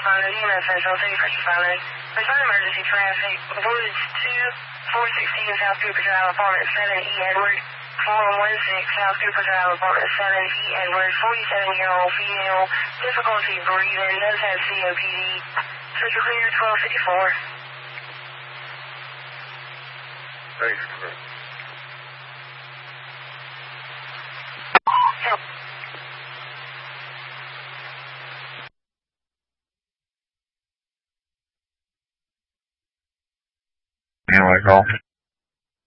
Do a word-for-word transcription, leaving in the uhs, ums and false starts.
responded, E M S Central, City First Responders. Respond emergency traffic, Woods two, four sixteen South Cooper Drive, Apartment seven, E. Edward. four one six South Cooper Drive, Apartment seven, E. Edward. forty-seven-year-old female, difficulty breathing, does have C O P D. Switch clear, twelve fifty-four. Thanks, Help. Anyway, call.